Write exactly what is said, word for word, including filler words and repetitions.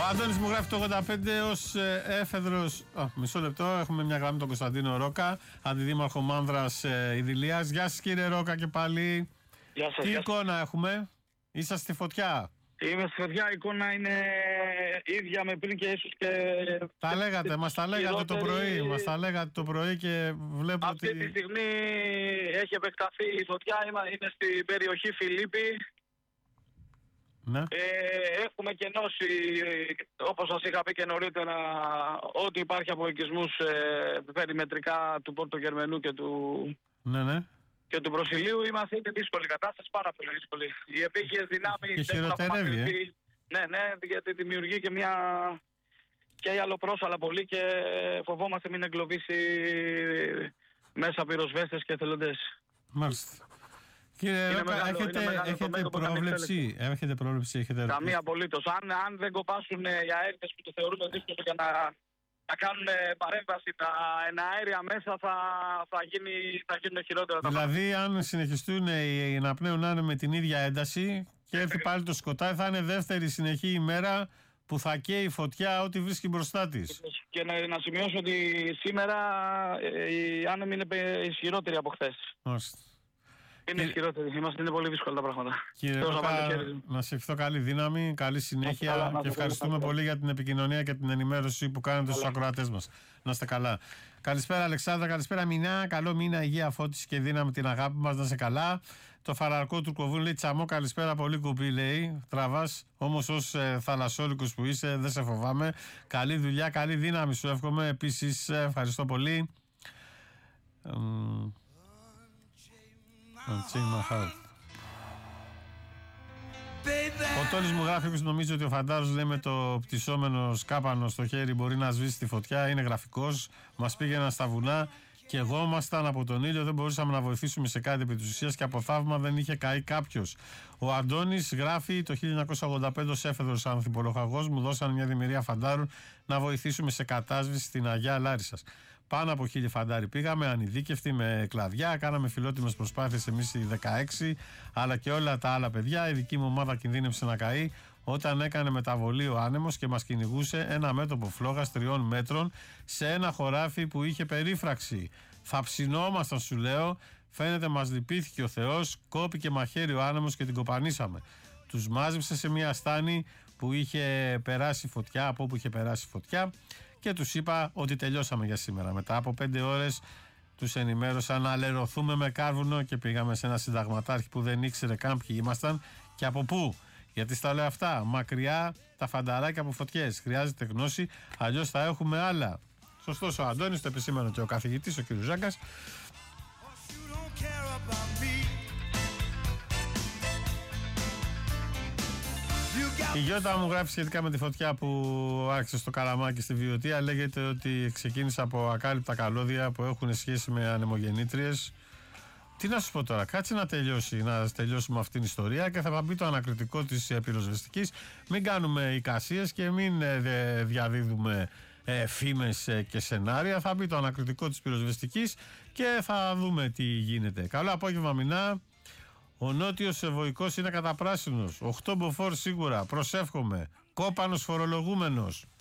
Άντωνης μου γράφει το ογδόντα πέντε ως ε, έφεδρος. Α, μισό λεπτό, έχουμε μια γραμμή τον Κωνσταντίνο Ρόκα, αντιδήμαρχο Μάνδρας ε, Ιδηλίας. Γεια σας κύριε Ρόκα και πάλι. Γεια σας. Τι γεια εικόνα σας. έχουμε, είσαστε στη φωτιά. Είμαι στη φωτιά, η εικόνα είναι ίδια με πριν και ίσως και... Τα λέγατε, μας τα λέγατε το πρωί, μας τα λέγατε το πρωί και βλέπω αυτή ότι... τη στιγμή έχει επεκταθεί η φωτιά, είναι στην περιοχή Φιλίππη. Ναι. Ε, έχουμε κενώσει, όπως σας είχα πει και νωρίτερα, ότι υπάρχει από οικισμούς ε, περιμετρικά του Πορτογερμενού και του, Ναι, ναι. και του Προσιλίου. Είμαστε σε δύσκολη κατάσταση, πάρα πολύ δύσκολη. Οι επίγειες δυνάμεις... Και χειροτερεύει, ε. Ναι, ναι, γιατί δημιουργεί και μια... και η αλλοπρόσαλα πολύ και φοβόμαστε μην εγκλωβίσει μέσα πυροσβέστες και εθελοντές. Μάλιστα. Κύριε Ρόκα, μεγάλο, έχετε, έχετε, πρόβλεψη, έχετε πρόβλεψη, έχετε... Καμία απολύτως. Αν, αν δεν κοπάσουν οι αέριτες που το θεωρούμε δύσκολο για να, να κάνουν παρέμβαση τα εναέρια μέσα, θα, θα, γίνει, θα γίνουν χειρότερα τα πράγματα. Δηλαδή, αν συνεχιστούν οι, να πνέουν με την ίδια ένταση και έρθει πάλι το σκοτάδι, θα είναι δεύτερη συνεχή ημέρα που θα καίει η φωτιά ό,τι βρίσκει μπροστά της. Και να, να σημειώσω ότι σήμερα οι άνεμοι είναι ισχυρότεροι από χθες. Μάλιστα. Είναι Κύριε... ισχυρότεροι, είμαστε, είναι πολύ δύσκολα τα πράγματα. Κύριε Ρόκα, να σε ευχηθώ καλή δύναμη, καλή συνέχεια καλά, και ευχαριστούμε καλά. πολύ για την επικοινωνία και την ενημέρωση που κάνετε στους ακροατές μας. Να είστε καλά. Καλησπέρα Αλεξάνδρα, καλησπέρα Μινά, καλό μήνα, υγεία, φώτιση και δύναμη την αγάπη μας, να είστε καλά. Το φαραρκό του Κοβούν λέει Τσαμό, καλησπέρα, πολύ κουμπί λέει. Τραβάς, όμως ως ε, θαλασσόλικος που είσαι, δεν σε φοβάμαι. Καλή δουλειά, καλή δύναμη σου εύχομαι. Επίσης, ε, ευχαριστώ πολύ. Ο Τόλης μου γράφει πως νομίζει ότι ο Φαντάρος λέει με το πτυσσόμενο σκάπανο στο χέρι μπορεί να σβήσει τη φωτιά, είναι γραφικός, μας πήγαιναν στα βουνά και εγώ ήμασταν από τον ήλιο, δεν μπορούσαμε να βοηθήσουμε σε κάτι επί της ουσίας και από θαύμα δεν είχε καεί κάποιος. Ο Αντώνης γράφει το χίλια εννιακόσια ογδόντα πέντε ως έφεδρος ανθιπολοχαγός μου δώσαν μια δημιουργία φαντάρων να βοηθήσουμε σε κατάσβηση στην Αγιά Λάρισσας. Πάνω από χίλιοι φαντάροι πήγαμε, ανειδίκευτοι με κλαδιά, κάναμε φιλότιμες προσπάθειες εμείς οι δεκαέξι, αλλά και όλα τα άλλα παιδιά. Η δική μου ομάδα κινδύνευσε να καεί όταν έκανε μεταβολή ο άνεμος και μας κυνηγούσε ένα μέτωπο φλόγας τριών μέτρων σε ένα χωράφι που είχε περίφραξη. Θα ψινόμασταν, σου λέω, φαίνεται μας λυπήθηκε ο Θεός, κόπηκε μαχαίρι ο άνεμος και την κοπανίσαμε. Τους μάζεψε σε μια στάνη που είχε περάσει φωτιά, από όπου είχε περάσει φωτιά, και τους είπα ότι τελειώσαμε για σήμερα. Μετά από πέντε ώρες τους ενημέρωσα να αλερωθούμε με κάρβουνο και πήγαμε σε ένα συνταγματάρχη που δεν ήξερε καν ποιοι ήμασταν και από πού. Γιατί στα λέω αυτά, μακριά τα φανταράκια από φωτιές. Χρειάζεται γνώση, αλλιώς θα έχουμε άλλα. Σωστός ο Αντώνης, το επισήμανε και ο καθηγητής, ο κ. Ζάγκας. Η Γιώτα μου γράφει σχετικά με τη φωτιά που άρχισε στο Καλαμάκι στη Βιωτία. Λέγεται ότι ξεκίνησε από ακάλυπτα καλώδια που έχουν σχέση με ανεμογεννήτριες. Τι να σου πω τώρα, κάτσε να τελειώσει, να τελειώσουμε αυτήν την ιστορία και θα μπει το ανακριτικό της πυροσβεστικής. Μην κάνουμε εικασίες και μην ε, διαδίδουμε ε, φήμες ε, και σενάρια. Θα μπει το ανακριτικό της πυροσβεστικής και θα δούμε τι γίνεται. Καλό απόγευμα Μινά. Ο νότιος Ευωικός είναι καταπράσινος. οκτώ μποφόρ σίγουρα. Προσεύχομαι. Κόπανος φορολογούμενος.